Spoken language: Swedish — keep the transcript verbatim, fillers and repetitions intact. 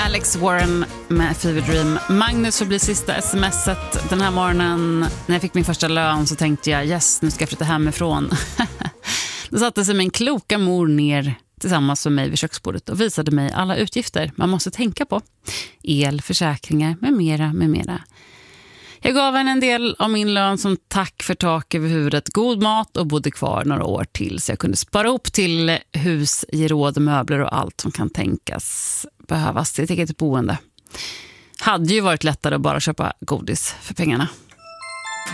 Alex Warren med Fever Dream. Magnus får bli sista smset den här morgonen. När jag fick min första lön så tänkte jag, yes, nu ska jag flytta hemifrån. Då satte sig min kloka mor ner tillsammans med mig vid köksbordet och visade mig alla utgifter man måste tänka på. El, försäkringar, med mera, med mera. Jag gav henne en del av min lön som tack för tak över huvudet, god mat och bodde kvar några år till så jag kunde spara ihop till hus, geråd, möbler och allt som kan tänkas behövas till ett eget boende. Hade ju varit lättare att bara köpa godis för pengarna.